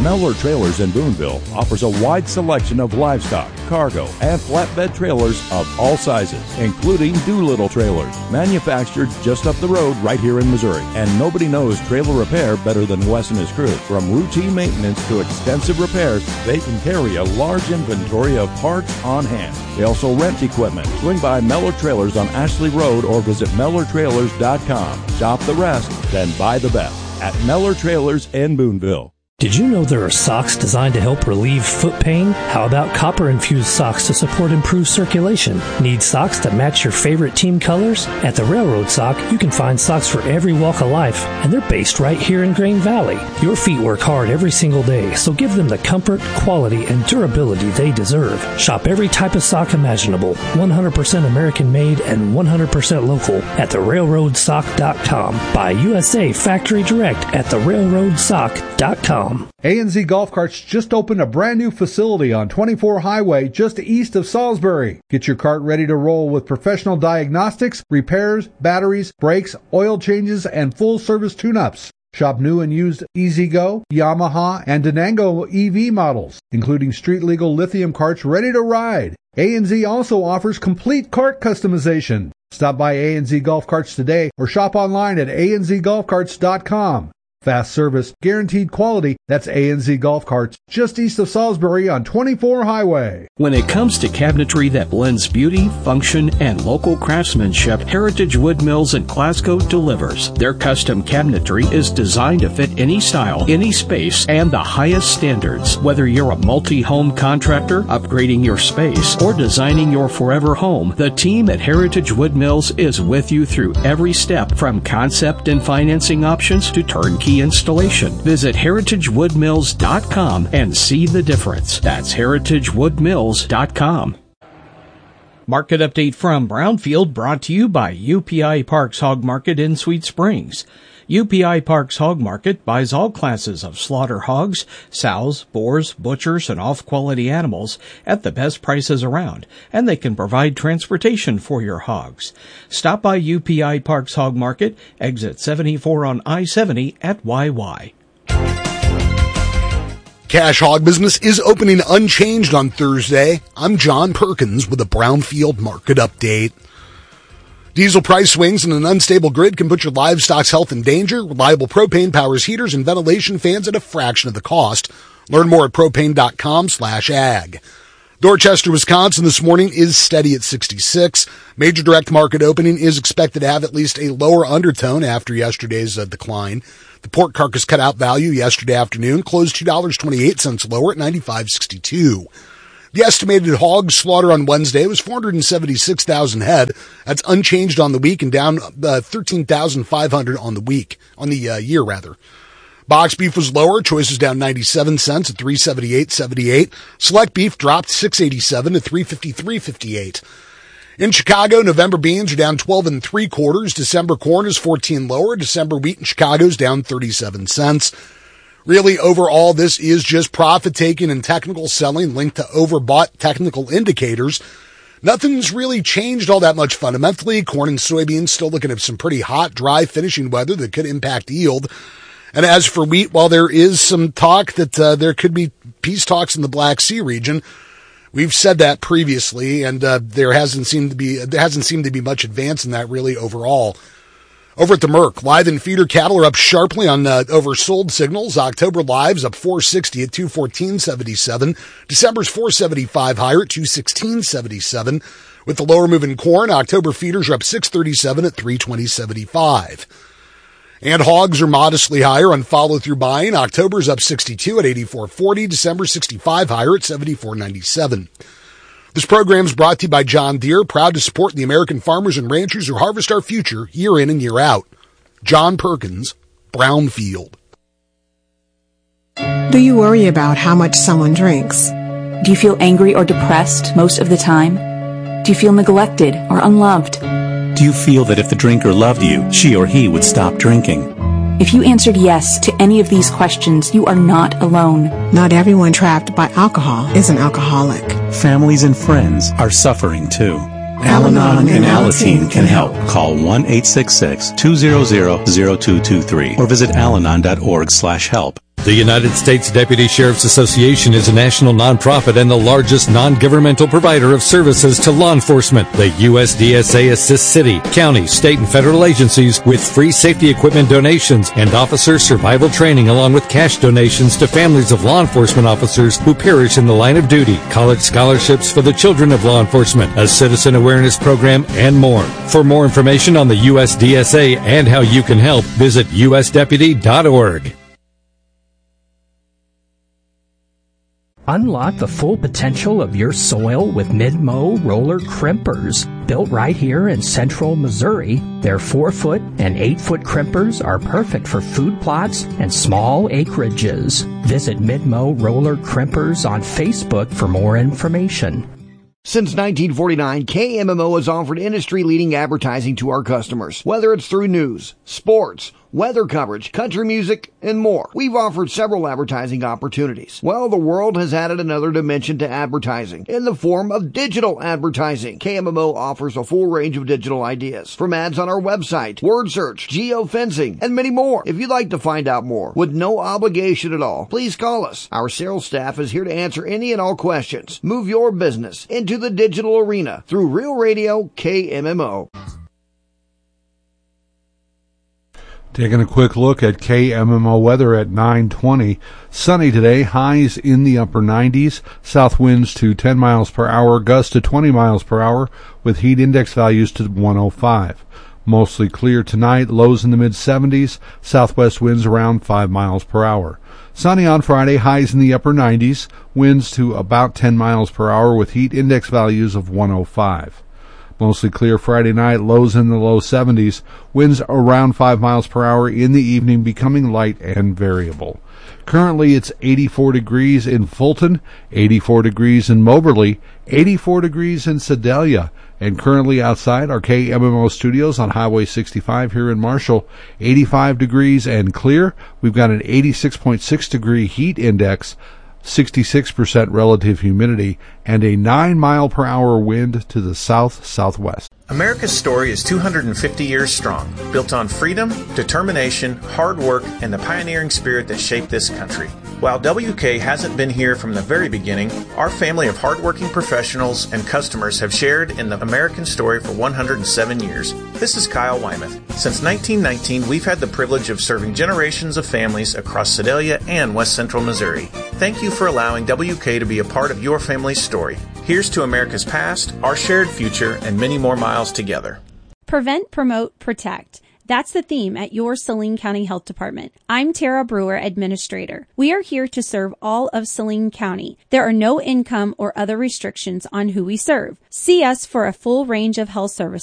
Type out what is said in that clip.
Mellor Trailers in Boonville offers a wide selection of livestock, cargo, and flatbed trailers of all sizes, including Doolittle trailers, manufactured just up the road right here in Missouri. And nobody knows trailer repair better than Wes and his crew. From routine maintenance to extensive repairs, they can carry a large inventory of parts on hand. They also rent equipment. Swing by Mellor Trailers on Ashley Road or visit MellerTrailers.com. Shop the rest, then buy the best at Mellor Trailers in Boonville. Did you know there are socks designed to help relieve foot pain? How about copper-infused socks to support improved circulation? Need socks to match your favorite team colors? At the Railroad Sock, you can find socks for every walk of life, and they're based right here in Grain Valley. Your feet work hard every single day, so give them the comfort, quality, and durability they deserve. Shop every type of sock imaginable, 100% American-made and 100% local at therailroadsock.com. Buy USA Factory Direct at therailroadsock.com. A&Z Golf Carts just opened a brand new facility on 24 Highway just east of Salisbury. Get your cart ready to roll with professional diagnostics, repairs, batteries, brakes, oil changes, and full service tune-ups. Shop new and used EasyGo, Yamaha, and Denango EV models, including street-legal lithium carts ready to ride. A&Z also offers complete cart customization. Stop by A&Z Golf Carts today or shop online at anzgolfcarts.com. Fast service, guaranteed quality. That's A&Z Golf Carts, just east of Salisbury on 24 Highway. When it comes to cabinetry that blends beauty, function, and local craftsmanship, Heritage Wood Mills in Glasgow delivers. Their custom cabinetry is designed to fit any style, any space, and the highest standards. Whether you're a multi-home contractor, upgrading your space, or designing your forever home, the team at Heritage Wood Mills is with you through every step, from concept and financing options to turnkey installation. Visit heritagewoodmills.com and see the difference. That's heritagewoodmills.com. Market update from Brownfield brought to you by UPI Parks Hog Market in Sweet Springs. UPI Parks Hog Market buys all classes of slaughter hogs, sows, boars, butchers, and off-quality animals at the best prices around, and they can provide transportation for your hogs. Stop by UPI Parks Hog Market, exit 74 on I-70 at YY. Cash hog business is opening unchanged on Thursday. I'm John Perkins with a Brownfield market update. Diesel price swings and an unstable grid can put your livestock's health in danger. Reliable propane powers heaters and ventilation fans at a fraction of the cost. Learn more at propane.com/ag. Dorchester, Wisconsin this morning is steady at 66. Major direct market opening is expected to have at least a lower undertone after yesterday's decline. The pork carcass cutout value yesterday afternoon closed $2.28 lower at $95.62. The estimated hog slaughter on Wednesday was 476,000 head. That's unchanged on the week and down 13,500 on the year rather. Box beef was lower. Choices down 97 cents at $378.78. Select beef dropped $6.87 to $353.58. In Chicago, November beans are down 12 3/4. December corn is 14 lower. December wheat in Chicago is down 37 cents. Really, overall, this is just profit taking and technical selling linked to overbought technical indicators. Nothing's really changed all that much fundamentally. Corn and soybeans still looking at some pretty hot, dry finishing weather that could impact yield. And as for wheat, while there is some talk that there could be peace talks in the Black Sea region, we've said that previously, and there hasn't seemed to be much advance in that really overall. Over at the Merc, live and feeder cattle are up sharply on oversold signals. October lives up 460 at 214.77. December's 475 higher at 216.77. With the lower moving corn, October feeders are up 637 at 320.75. And hogs are modestly higher on follow-through buying. October's up 62 at 84.40. December 65 higher at 74.97. This program is brought to you by John Deere, proud to support the American farmers and ranchers who harvest our future year in and year out. John Perkins, Brownfield. Do you worry about how much someone drinks? Do you feel angry or depressed most of the time? Do you feel neglected or unloved? Do you feel that if the drinker loved you, she or he would stop drinking? If you answered yes to any of these questions, you are not alone. Not everyone trapped by alcohol is an alcoholic. Families and friends are suffering too. Al-Anon and Alateen can help. Call 1-866-200-0223 or visit alanon.org/help. The United States Deputy Sheriff's Association is a national nonprofit and the largest non-governmental provider of services to law enforcement. The USDSA assists city, county, state, and federal agencies with free safety equipment donations and officer survival training, along with cash donations to families of law enforcement officers who perish in the line of duty, college scholarships for the children of law enforcement, a citizen awareness program, and more. For more information on the USDSA and how you can help, visit usdeputy.org. Unlock the full potential of your soil with Mid-Mow roller crimpers. Built right here in central Missouri, their 4-foot and 8-foot crimpers are perfect for food plots and small acreages. Visit Mid-Mow roller crimpers on Facebook for more information. Since 1949, KMMO has offered industry-leading advertising to our customers, whether it's through news, sports, weather coverage, country music, and more. We've offered several advertising opportunities. Well, the world has added another dimension to advertising in the form of digital advertising. KMMO offers a full range of digital ideas, from ads on our website, word search, geofencing, and many more. If you'd like to find out more with no obligation at all, please call us. Our sales staff is here to answer any and all questions. Move your business into the digital arena through Real Radio KMMO. Taking a quick look at KMMO weather at 9:20. Sunny today, highs in the upper 90s, south winds to 10 miles per hour, gusts to 20 miles per hour, with heat index values to 105. Mostly clear tonight, lows in the mid-70s, southwest winds around 5 miles per hour. Sunny on Friday, highs in the upper 90s, winds to about 10 miles per hour, with heat index values of 105. Mostly clear Friday night, lows in the low 70s, winds around 5 miles per hour in the evening, becoming light and variable. Currently it's 84 degrees in Fulton, 84 degrees in Moberly, 84 degrees in Sedalia, and currently outside our KMMO studios on Highway 65 here in Marshall, 85 degrees and clear. We've got an 86.6 degree heat index, 66% relative humidity, and a 9 mile per hour wind to the south-southwest. America's story is 250 years strong, built on freedom, determination, hard work, and the pioneering spirit that shaped this country. While WK hasn't been here from the very beginning, our family of hardworking professionals and customers have shared in the American story for 107 years. This is Kyle Wymuth. Since 1919, we've had the privilege of serving generations of families across Sedalia and West Central Missouri. Thank you for allowing WK to be a part of your family's story. Here's to America's past, our shared future, and many more miles together. Prevent, promote, protect. That's the theme at your Saline County Health Department. I'm Tara Brewer, Administrator. We are here to serve all of Saline County. There are no income or other restrictions on who we serve. See us for a full range of health services